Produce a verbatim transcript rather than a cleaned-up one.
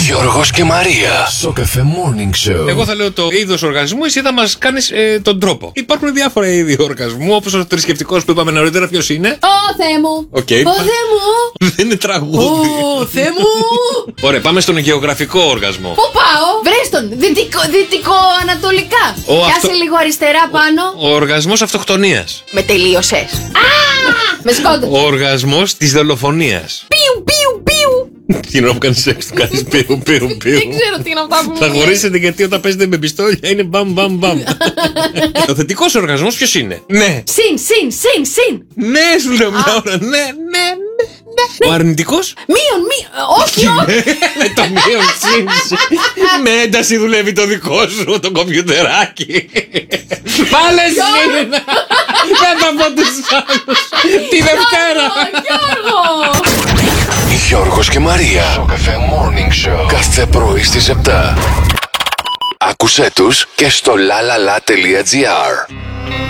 Γιώργος και Μαρία. Σοκαφέ Morning Show. Εγώ θα λέω το είδος οργασμού, εσύ θα μας κάνεις ε, τον τρόπο. Υπάρχουν διάφορα είδη οργασμού, όπως ο θρησκευτικός που είπαμε νωρίτερα. Ποιος είναι? Ω Θεέ μου! Okay. Ω Θεέ μου! Δεν είναι τραγούδι. Ω Θεέ μου! Ωραία, πάμε στον γεωγραφικό οργασμό. Πού πάω? Βρες τον! Δυτικό, δυτικό-ανατολικά. Πιάσε αυτο... λίγο αριστερά πάνω. Ο, ο οργασμός αυτοκτονίας. Με τελείωσες. Α! Με σκότωσε. Ο οργασμός της δολοφονίας. Πιου, πιου, πιου. Τι είναι που κάνεις σεξ, του κάνεις πιου, πιου, πιου. Δεν ξέρω τι είναι αυτά που μου Θα λες. χωρίσετε γιατί όταν παίζετε με πιστόλια είναι μπαμ, μπαμ, μπαμ. Ο θετικός οργασμός ποιος είναι? Ναι. Συν, συν, συν, συν. Ναι, σου λέω μια ώρα. Ναι, ναι, ναι. Ο αρνητικός? Μείον, μείον. Όχι, όχι. Με το μείον συν. Με ένταση δουλεύει το δικό σου το κομπιουτεράκι. Πάλε συν. Δεν θα πω τους άλλους. Τη Δευτέρα. Γιώργο! Γιώργος και Μαρία. Σοκαφέ Morning Show. Κάθε πρωί στις επτά. Άκουσέ τους και στο lalala.gr.